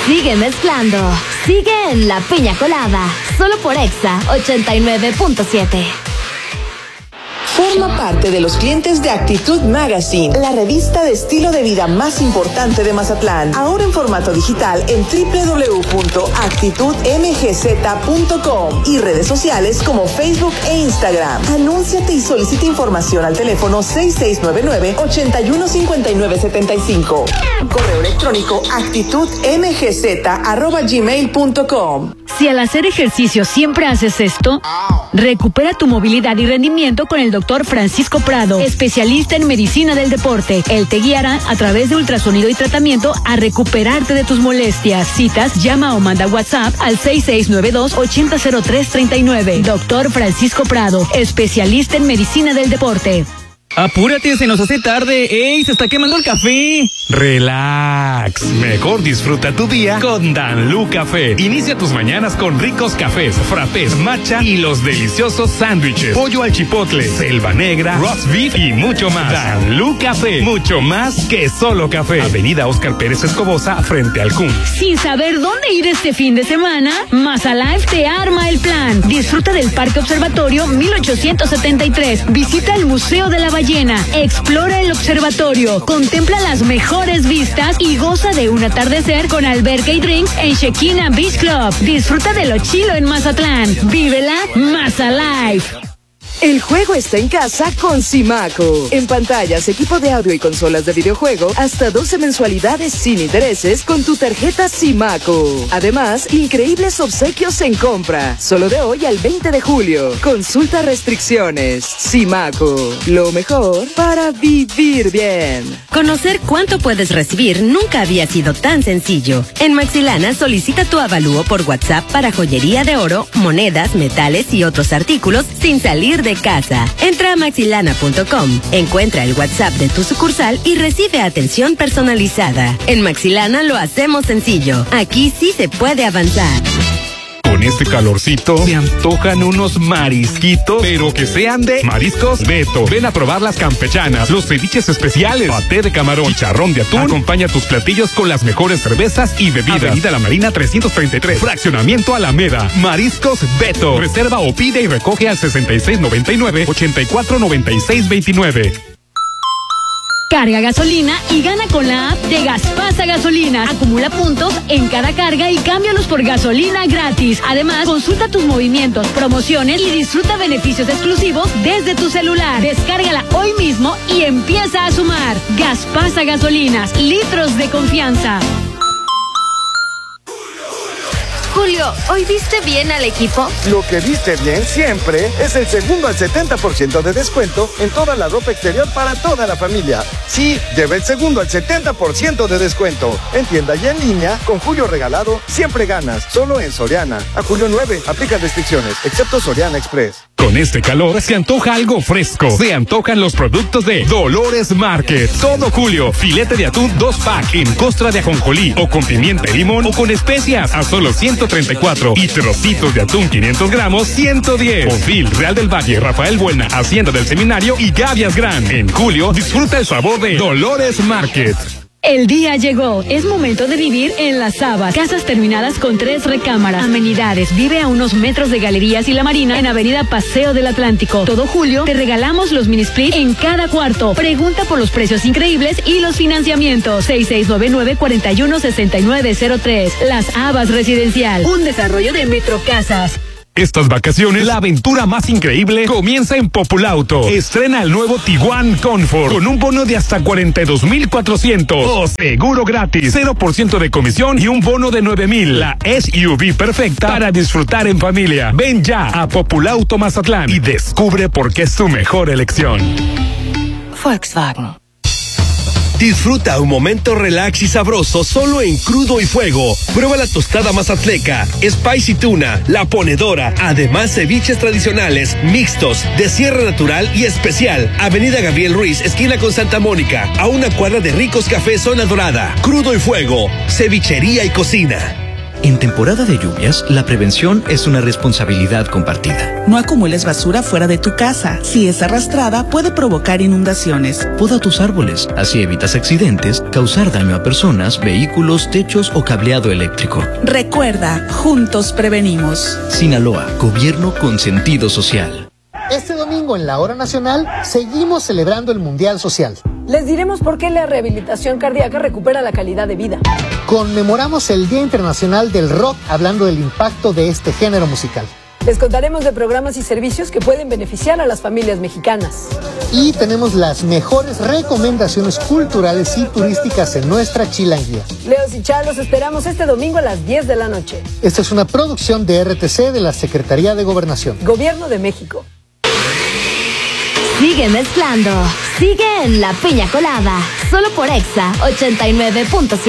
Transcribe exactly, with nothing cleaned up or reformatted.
Sigue mezclando. Sigue en La Piña Colada. Solo por Exa ochenta y nueve punto siete. Forma parte de los clientes de Actitud Magazine, la revista de estilo de vida más importante de Mazatlán. Ahora en formato digital en doble u doble u doble u punto actitud m g z punto com y redes sociales como Facebook e Instagram. Anúnciate y solicita información al teléfono seis seis nueve nueve, ocho uno cinco nueve siete cinco. Correo electrónico actitudmgz arroba gmail punto com. Si al hacer ejercicio siempre haces esto, recupera tu movilidad y rendimiento con el doctor Francisco Prado, especialista en medicina del deporte. Él te guiará a través de ultrasonido y tratamiento a recuperarte de tus molestias. Citas, llama o manda WhatsApp al seis seis nueve dos, ocho cero cero tres tres nueve. Doctor Francisco Prado, especialista en medicina del deporte. Apúrate, se nos hace tarde. ¡Ey, se está quemando el café! Relax. Mejor disfruta tu día con Danlú Café. Inicia tus mañanas con ricos cafés, frappés, matcha y los deliciosos sándwiches. Pollo al chipotle, selva negra, roast beef y mucho más. Danlú Café. Mucho más que solo café. Avenida Óscar Pérez Escobosa, frente al C U M. Sin saber dónde ir este fin de semana, Mazalife te arma el plan. Disfruta del Parque Observatorio mil ochocientos setenta y tres. Visita el Museo de la Ballena. Explora el observatorio. Contempla las mejores vistas y goza de un atardecer con alberca y drinks en Shekina Beach Club. Disfruta de lo chilo en Mazatlán. Vívela Mazalife. El juego está en casa con Simaco. En pantallas, equipo de audio y consolas de videojuego, hasta doce mensualidades sin intereses con tu tarjeta Simaco. Además, increíbles obsequios en compra. Solo de hoy al veinte de julio. Consulta restricciones. Simaco. Lo mejor para vivir bien. Conocer cuánto puedes recibir nunca había sido tan sencillo. En Maxilana solicita tu avalúo por WhatsApp para joyería de oro, monedas, metales y otros artículos sin salir de casa. Entra a maxilana punto com, encuentra el WhatsApp de tu sucursal y recibe atención personalizada. En Maxilana lo hacemos sencillo. Aquí sí se puede avanzar. Con este calorcito, se antojan unos marisquitos, pero que sean de Mariscos Beto. Ven a probar las campechanas, los ceviches especiales, paté de camarón, chicharrón de atún. Acompaña tus platillos con las mejores cervezas y bebidas. Avenida La Marina trescientos treinta y tres, Fraccionamiento Alameda. Mariscos Beto. Reserva o pide y recoge al sesenta y seis noventa y nueve, ochenta y cuatro noventa y seis veintinueve. Carga gasolina y gana con la app de Gaspasa Gasolinas. Acumula puntos en cada carga y cámbialos por gasolina gratis. Además, consulta tus movimientos, promociones y disfruta beneficios exclusivos desde tu celular. Descárgala hoy mismo y empieza a sumar. Gaspasa Gasolinas, litros de confianza. Julio, ¿hoy viste bien al equipo? Lo que viste bien siempre es el segundo al setenta por ciento de descuento en toda la ropa exterior para toda la familia. Sí, lleva el segundo al setenta por ciento de descuento. En tienda y en línea, con Julio regalado, siempre ganas. Solo en Soriana. A julio nueve, aplica restricciones, excepto Soriana Express. Con este calor se antoja algo fresco. Se antojan los productos de Dolores Market. Todo julio, filete de atún dos pack en costra de ajonjolí o con pimienta y limón o con especias a solo ciento treinta y cuatro y trocitos de atún quinientos gramos ciento diez. Bonfil, Real del Valle, Rafael Buena, Hacienda del Seminario y Gavias Gran. En julio, disfruta el sabor de Dolores Market. El día llegó. Es momento de vivir en Las Habas. Casas terminadas con tres recámaras. Amenidades. Vive a unos metros de Galerías y La Marina en Avenida Paseo del Atlántico. Todo julio te regalamos los mini split en cada cuarto. Pregunta por los precios increíbles y los financiamientos. seis seis nueve nueve, cuatro uno, seis nueve cero tres. Las Habas Residencial. Un desarrollo de Metrocasas. Estas vacaciones, la aventura más increíble comienza en Populauto. Estrena el nuevo Tiguan Comfort con un bono de hasta cuarenta y dos mil cuatrocientos o seguro gratis, cero por ciento de comisión y un bono de nueve mil. La S U V perfecta para disfrutar en familia. Ven ya a Populauto Mazatlán y descubre por qué es tu mejor elección. Volkswagen. Disfruta un momento relax y sabroso solo en Crudo y Fuego. Prueba la tostada mazatleca, spicy tuna, la ponedora, además ceviches tradicionales, mixtos, de sierra natural y especial. Avenida Gabriel Ruiz, esquina con Santa Mónica, a una cuadra de Ricos Café Zona Dorada. Crudo y Fuego, cevichería y cocina. En temporada de lluvias, la prevención es una responsabilidad compartida. No acumules basura fuera de tu casa. Si es arrastrada, puede provocar inundaciones. Poda tus árboles, así evitas accidentes, causar daño a personas, vehículos, techos o cableado eléctrico. Recuerda, juntos prevenimos. Sinaloa, gobierno con sentido social. Este domingo en la Hora Nacional seguimos celebrando el Mundial Social. Les diremos por qué la rehabilitación cardíaca recupera la calidad de vida. Conmemoramos el Día Internacional del Rock hablando del impacto de este género musical. Les contaremos de programas y servicios que pueden beneficiar a las familias mexicanas. Y tenemos las mejores recomendaciones culturales y turísticas en nuestra chilanguía. Leos y Char, los esperamos este domingo a las diez de la noche. Esta es una producción de R T C de la Secretaría de Gobernación. Gobierno de México. Sigue mezclando. Sigue en La Piña Colada. Solo por Exa ochenta y nueve punto siete.